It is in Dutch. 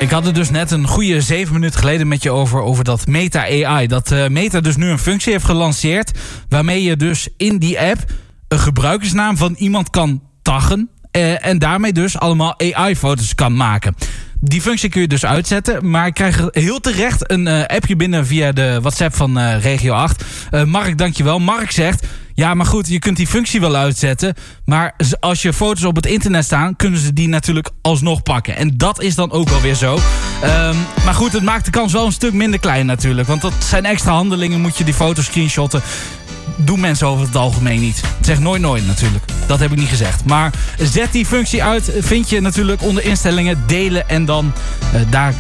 Ik had het dus net een goede 7 minuten geleden met je over dat Meta AI. Dat Meta dus nu een functie heeft gelanceerd waarmee je dus in die app een gebruikersnaam van iemand kan taggen. En daarmee dus allemaal AI-foto's kan maken. Die functie kun je dus uitzetten. Maar ik krijg heel terecht een appje binnen via de WhatsApp van Regio 8. Mark, dankjewel. Mark zegt... Ja, maar goed, je kunt die functie wel uitzetten. Maar als je foto's op het internet staan, kunnen ze die natuurlijk alsnog pakken. En dat is dan ook wel weer zo. Maar goed, het maakt de kans wel een stuk minder klein natuurlijk. Want dat zijn extra handelingen, moet je die foto's screenshotten. Doen mensen over het algemeen niet. Zeg nooit natuurlijk. Dat heb ik niet gezegd. Maar zet die functie uit. Vind je natuurlijk onder instellingen delen. En dan daar